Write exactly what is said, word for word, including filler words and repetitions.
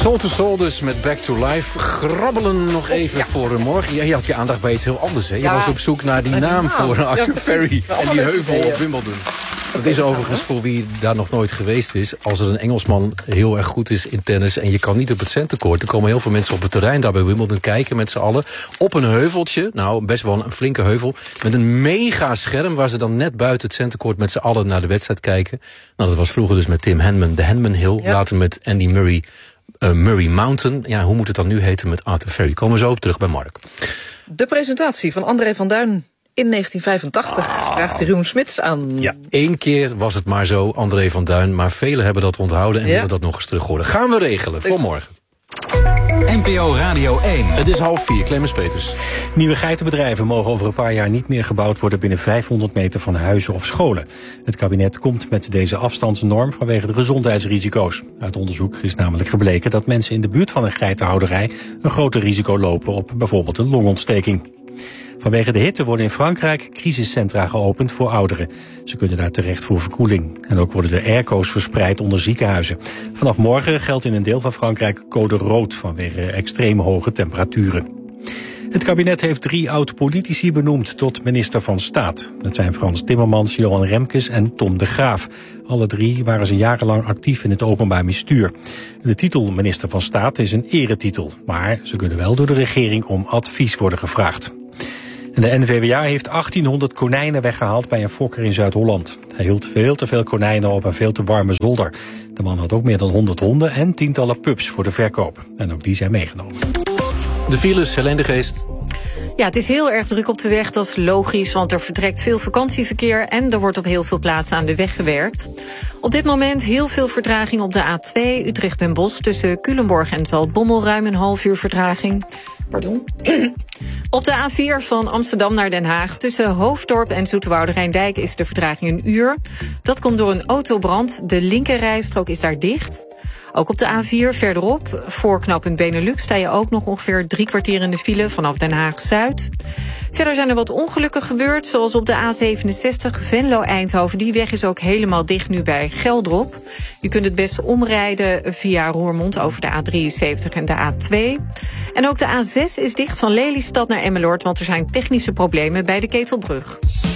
Soul to Soul dus met Back to Life. Grabbelen nog even ja. voor morgen. Ja, je had je aandacht bij iets heel anders. Hè? Je ja. was op zoek naar die naar naam, naam voor Arthur ja, Ferry. En die heuvel op Wimbledon. Dat is overigens voor wie daar nog nooit geweest is. Als er een Engelsman heel erg goed is in tennis en je kan niet op het centercourt. Er komen heel veel mensen op het terrein daar bij Wimbledon kijken met z'n allen. Op een heuveltje, nou best wel een flinke heuvel. Met een mega scherm waar ze dan net buiten het centercourt met z'n allen naar de wedstrijd kijken. Nou, dat was vroeger dus met Tim Henman, de Henman Hill. Ja. Later met Andy Murray, uh, Murray Mountain. Ja, hoe moet het dan nu heten met Arthur Ferry? Komen we zo op terug bij Mark. De presentatie van André van Duin in negentien vijfentachtig ah. vraagt Jeroen Smits aan. Ja, één keer was het maar zo, André van Duin. Maar velen hebben dat onthouden en ja. willen dat nog eens terug horen. Gaan we regelen voor morgen. N P O Radio één. Het is half vier, Clemens Peters. Nieuwe geitenbedrijven mogen over een paar jaar niet meer gebouwd worden binnen vijfhonderd meter van huizen of scholen. Het kabinet komt met deze afstandsnorm vanwege de gezondheidsrisico's. Uit onderzoek is namelijk gebleken dat mensen in de buurt van een geitenhouderij een groter risico lopen op bijvoorbeeld een longontsteking. Vanwege de hitte worden in Frankrijk crisiscentra geopend voor ouderen. Ze kunnen daar terecht voor verkoeling. En ook worden er airco's verspreid onder ziekenhuizen. Vanaf morgen geldt in een deel van Frankrijk code rood vanwege extreem hoge temperaturen. Het kabinet heeft drie oud-politici benoemd tot minister van Staat. Dat zijn Frans Timmermans, Johan Remkes en Tom de Graaf. Alle drie waren ze jarenlang actief in het openbaar bestuur. De titel minister van Staat is een eretitel. Maar ze kunnen wel door de regering om advies worden gevraagd. En de N V W A heeft achttienhonderd konijnen weggehaald bij een fokker in Zuid-Holland. Hij hield veel te veel konijnen op een veel te warme zolder. De man had ook meer dan honderd honden en tientallen pups voor de verkoop. En ook die zijn meegenomen. De files, Helene de Geest. Ja, het is heel erg druk op de weg, dat is logisch, want er vertrekt veel vakantieverkeer en er wordt op heel veel plaatsen aan de weg gewerkt. Op dit moment heel veel vertraging op de A twee Utrecht-Den Bosch tussen Culemborg en Zaltbommel, ruim een half uur vertraging. Pardon. Op de A vier van Amsterdam naar Den Haag tussen Hoofddorp en Zoeterwoude-Rijndijk is de vertraging een uur. Dat komt door een autobrand, de linkerrijstrook is daar dicht. Ook op de A vier verderop, voor knooppunt Benelux, sta je ook nog ongeveer drie kwartier in de file vanaf Den Haag-Zuid. Verder zijn er wat ongelukken gebeurd, zoals op de A zevenenzestig Venlo-Eindhoven. Die weg is ook helemaal dicht nu bij Geldrop. Je kunt het best omrijden via Roermond over de A drieënzeventig en de A twee. En ook de A zes is dicht van Lelystad naar Emmeloord, want er zijn technische problemen bij de Ketelbrug.